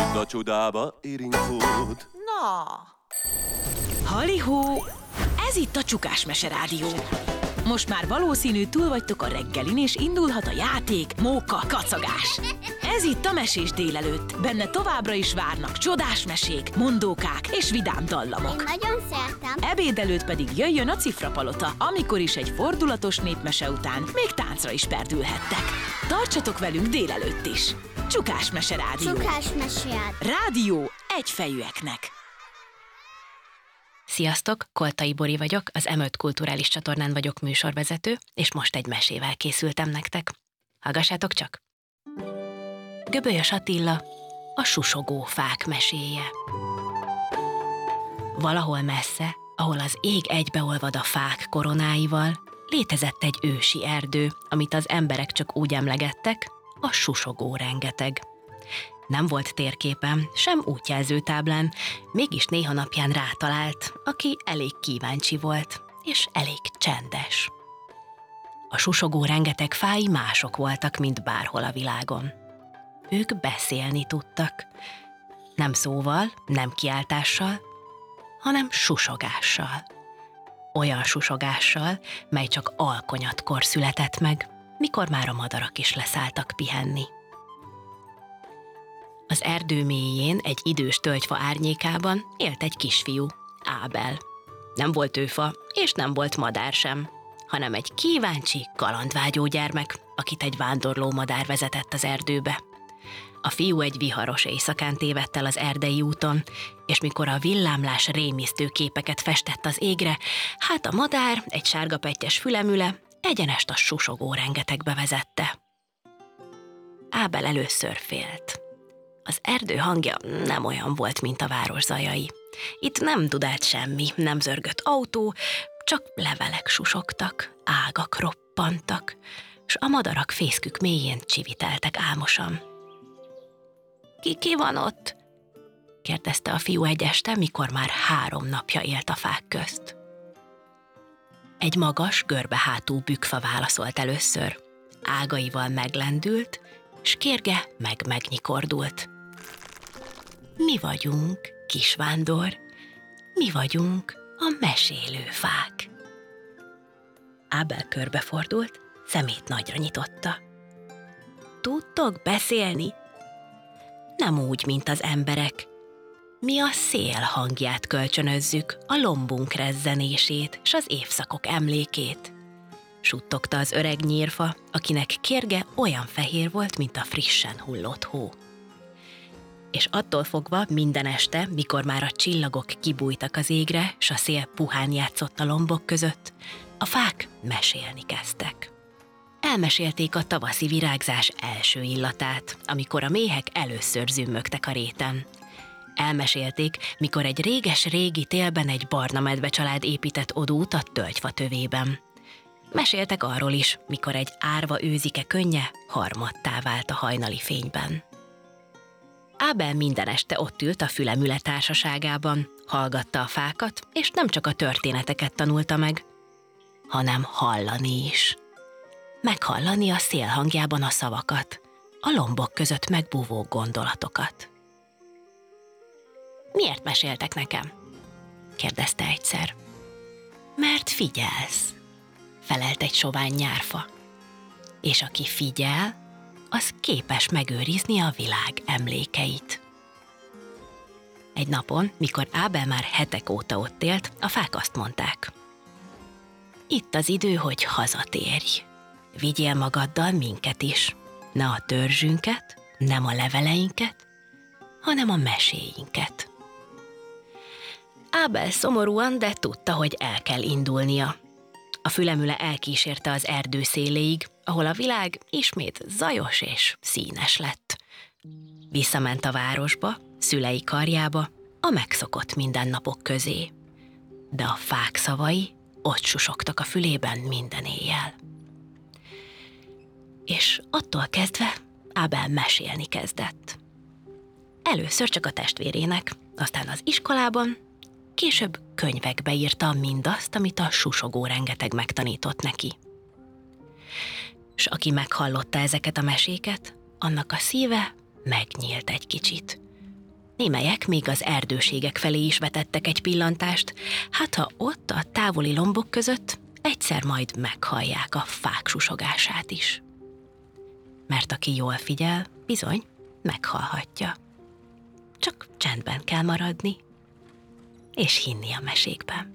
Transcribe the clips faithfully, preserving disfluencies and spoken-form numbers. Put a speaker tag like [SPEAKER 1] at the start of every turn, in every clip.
[SPEAKER 1] csuda csodába érinkód.
[SPEAKER 2] Na!
[SPEAKER 3] Halihó! Ez itt a Csukás Mese Rádió. Most már valószínű túl vagytok a reggelin, és indulhat a játék, móka, kacagás. Ez itt a Mesés délelőtt. Benne továbbra is várnak csodás mesék, mondókák és vidám dallamok.
[SPEAKER 4] Én nagyon szeretem.
[SPEAKER 3] Ebéd előtt pedig jöjjön a Cifrapalota, amikor is egy fordulatos népmese után még táncra is perdülhettek. Tartsatok velünk délelőtt is. Csukás Mese Rádió.
[SPEAKER 4] Csukás Mese
[SPEAKER 3] Rádió egyfejűeknek.
[SPEAKER 5] Sziasztok, Koltai Bori vagyok, az em öt kulturális csatornán vagyok műsorvezető, és most egy mesével készültem nektek. Hallgassátok csak! Göbölyös Attila, a susogó fák meséje. Valahol messze, ahol az ég egybeolvad a fák koronáival, létezett egy ősi erdő, amit az emberek csak úgy emlegettek, a susogó rengeteg. Nem volt térképen, sem útjelzőtáblán, mégis néha napján rátalált, aki elég kíváncsi volt, és elég csendes. A susogó rengeteg fái mások voltak, mint bárhol a világon. Ők beszélni tudtak. Nem szóval, nem kiáltással, hanem susogással. Olyan susogással, mely csak alkonyatkor született meg, mikor már a madarak is leszálltak pihenni. Az erdő mélyén, egy idős tölgyfa árnyékában élt egy kisfiú, Ábel. Nem volt ő fa, és nem volt madár sem, hanem egy kíváncsi, kalandvágyó gyermek, akit egy vándorló madár vezetett az erdőbe. A fiú egy viharos éjszakán tévedt el az erdei úton, és mikor a villámlás rémisztő képeket festett az égre, hát a madár egy sárgapettyes fülemüle egyenest a susogó rengetegbe vezette. Ábel először félt. Az erdő hangja nem olyan volt, mint a város zajai. Itt nem tudált semmi, nem zörgött autó, csak levelek susogtak, ágak roppantak, s a madarak fészkük mélyén csiviteltek álmosan. Ki, ki van ott? Kérdezte a fiú egy este, mikor már három napja élt a fák közt. Egy magas, görbehátú bükfa válaszolt először. Ágaival meglendült, s kérge meg megnyikordult. Mi vagyunk, kisvándor, mi vagyunk a mesélő fák. Ábel körbefordult, szemét nagyra nyitotta. Tudtok beszélni? Nem úgy, mint az emberek. Mi a szél hangját kölcsönözzük, a lombunk rezzenését, s az évszakok emlékét. Suttogta az öreg nyírfa, akinek kérge olyan fehér volt, mint a frissen hullott hó. És attól fogva minden este, mikor már a csillagok kibújtak az égre, s a szél puhán játszott a lombok között, a fák mesélni kezdtek. Elmesélték a tavaszi virágzás első illatát, amikor a méhek először zümmögtek a réten. Elmesélték, mikor egy réges-régi télben egy barna medve család épített odút a tölgyfa tövében. Meséltek arról is, mikor egy árva őzike könnye harmattá vált a hajnali fényben. Ábel minden este ott ült a fülemüle társaságában, hallgatta a fákat, és nem csak a történeteket tanulta meg, hanem hallani is. Meghallani a szél hangjában a szavakat, a lombok között megbúvó gondolatokat. Miért meséltek nekem? Kérdezte egyszer. Mert figyelsz, felelt egy sovány nyárfa. És aki figyel, az képes megőrizni a világ emlékeit. Egy napon, mikor Ábel már hetek óta ott élt, a fák azt mondták. Itt az idő, hogy hazatérj. Vigyél magaddal minket is. Ne a törzsünket, nem a leveleinket, hanem a meséinket. Ábel szomorúan, de tudta, hogy el kell indulnia. A fülemüle elkísérte az erdő széléig, ahol a világ ismét zajos és színes lett. Visszament a városba, szülei karjába, a megszokott mindennapok közé. De a fák szavai ott susogtak a fülében minden éjjel. És attól kezdve Ábel mesélni kezdett. Először csak a testvérének, aztán az iskolában, később könyvekbe írta mindazt, amit a susogó rengeteg megtanított neki. S aki meghallotta ezeket a meséket, annak a szíve megnyílt egy kicsit. Némelyek még az erdőségek felé is vetettek egy pillantást, hát ha ott a távoli lombok között egyszer majd meghallják a fák susogását is. Mert aki jól figyel, bizony meghallhatja. Csak csendben kell maradni, és hinni a mesékben.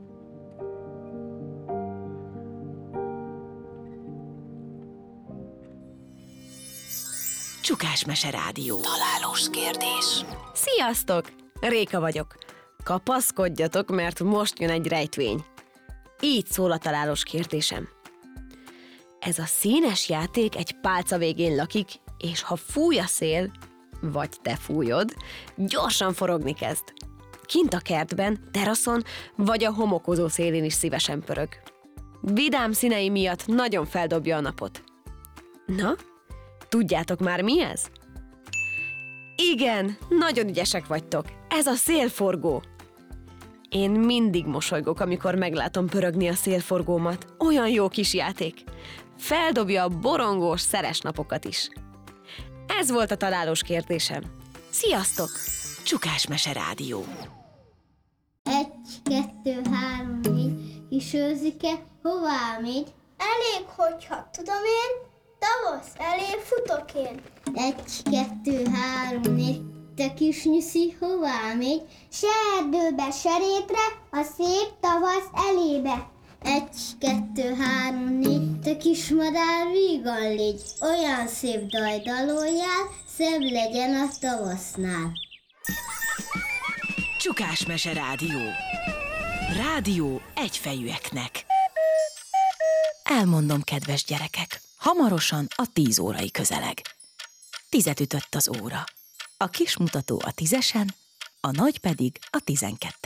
[SPEAKER 3] Csukás Mese Rádió.
[SPEAKER 5] Találós kérdés.
[SPEAKER 2] Sziasztok! Réka vagyok. Kapaszkodjatok, mert most jön egy rejtvény. Így szól a találós kérdésem. Ez a színes játék egy pálca végén lakik, és ha fúj a szél, vagy te fújod, gyorsan forogni kezd. Kint a kertben, teraszon, vagy a homokozó szélén is szívesen pörög. Vidám színei miatt nagyon feldobja a napot. Na, tudjátok már mi ez? Igen, nagyon ügyesek vagytok. Ez a szélforgó. Én mindig mosolygok, amikor meglátom pörögni a szélforgómat. Olyan jó kis játék. Feldobja a borongós, szeres napokat is. Ez volt a találós kérdésem. Sziasztok!
[SPEAKER 3] Csukás Mese Rádió.
[SPEAKER 4] Egy, kettő, három, négy, kis őzike, hová megy? Elég, hogyha tudom én, tavasz elé futok én. Egy, kettő, három, négy, te kis nyuszi, hová megy? Se erdőbe, se rétre, a szép tavasz elébe. Egy, kettő, három, négy, te kis madár, vígan légy. Olyan szép daj daloljál, szebb legyen a tavasznál.
[SPEAKER 3] Csukás Mese Rádió. Rádió egyfejűeknek. Elmondom, kedves gyerekek, hamarosan a tíz órai közeleg. Tizet ütött az óra. A kis mutató a tízesen, a nagy pedig a tizenkettő.